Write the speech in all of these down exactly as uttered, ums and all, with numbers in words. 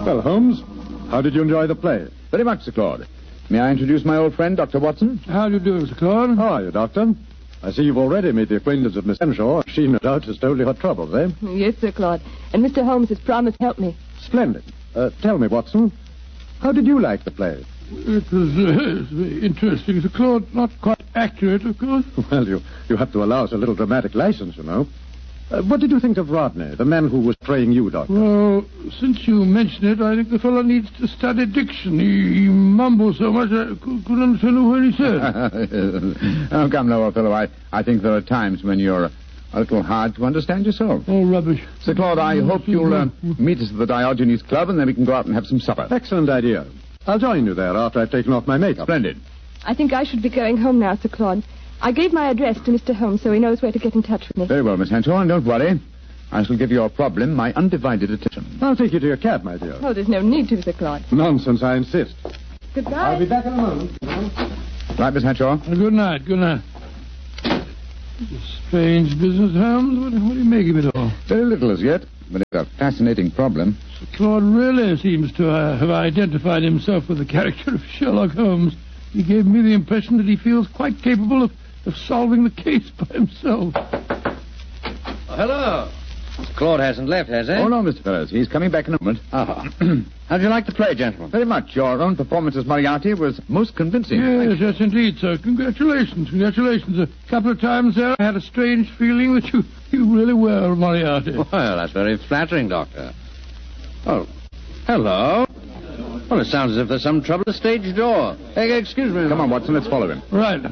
Well, Holmes, how did you enjoy the play? Very much, Sir Claude. May I introduce my old friend, Doctor Watson? How do you do, Sir Claude? How are you, Doctor? I see you've already made the acquaintance of Miss Henshaw. She, no doubt, has told you her troubles, eh? Yes, Sir Claude. And Mister Holmes has promised to help me. Splendid. Uh, tell me, Watson, how did you like the play? It was, uh, it was very interesting, Sir Claude. Not quite accurate, of course. Well, you, you have to allow us a little dramatic license, you know. Uh, what did you think of Rodney, the man who was praying you, Doctor? Well, since you mention it, I think the fellow needs to study diction. He, he mumbles so much I couldn't understand a word he said. Oh, come now, old fellow. I, I think there are times when you're a little hard to understand yourself. Oh, rubbish. Sir Claude, I hope you'll uh, meet us at the Diogenes Club, and then we can go out and have some supper. Excellent idea. I'll join you there after I've taken off my makeup. Splendid. I think I should be going home now, Sir Claude. I gave my address to Mister Holmes so he knows where to get in touch with me. Very well, Miss Henshaw, and don't worry. I shall give your problem my undivided attention. I'll take you to your cab, my dear. Oh, there's no need to, Sir Claude. Nonsense, I insist. Goodbye. I'll be back in a moment. Right, Miss Henshaw? Uh, good night, good night. It's a strange business, Holmes. What, what do you make of it all? Very little as yet, but it's a fascinating problem. Sir Claude really seems to uh, have identified himself with the character of Sherlock Holmes. He gave me the impression that he feels quite capable of, of solving the case by himself. Oh, hello. Mister Claude hasn't left, has he? Oh, no, Mister Ferris. He's coming back in a moment. Oh. How did you like the play, gentlemen? Very much. Your own performance as Moriarty was most convincing. Yes, yes, indeed, sir. Congratulations, congratulations. A couple of times there, I had a strange feeling that you, you really were Moriarty. Well, that's very flattering, Doctor. Oh, hello. Well, it sounds as if there's some trouble at the stage door. Hey, excuse me. Come on, Watson, let's follow him. Right.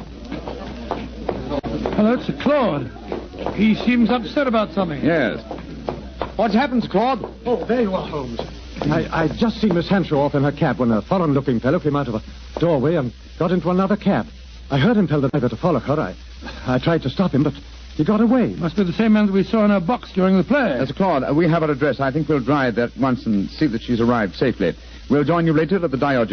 Hello, it's Sir Claude. He seems upset about something. Yes. What's happened, Sir Claude? Oh, there you are, Holmes. I, I just seen Miss Henshaw off in her cab when a foreign-looking fellow came out of a doorway and got into another cab. I heard him tell the driver to follow her. I, I tried to stop him, but he got away. Must be the same man that we saw in her box during the play. Uh, Sir Claude, uh, we have her address. I think we'll drive there at once and see that she's arrived safely. We'll join you later at the Diogenes.